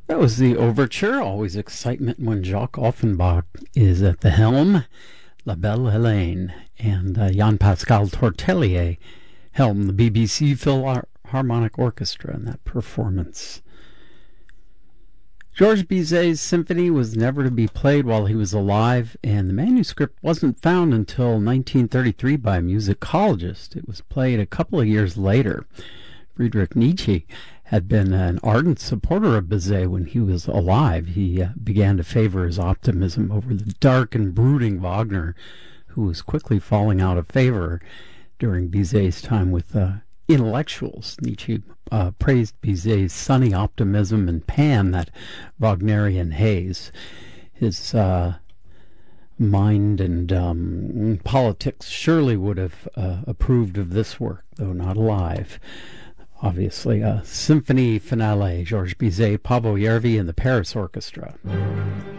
That was the overture. Always excitement when Jacques Offenbach is at the helm. La Belle Helene. And Jean-Pascal Tortelier helmed the BBC Philharmonic Orchestra in that performance. Georges Bizet's symphony was never to be played while he was alive, and the manuscript wasn't found until 1933 by a musicologist. It was played a couple of years later. Friedrich Nietzsche had been an ardent supporter of Bizet when he was alive. He began to favor his optimism over the dark and brooding Wagner, who was quickly falling out of favor during Bizet's time with intellectuals. Nietzsche praised Bizet's sunny optimism and Pan, that Wagnerian haze. His mind and politics surely would have approved of this work, though not alive. Obviously, a symphony finale, Georges Bizet, Paavo Järvi, and the Paris Orchestra.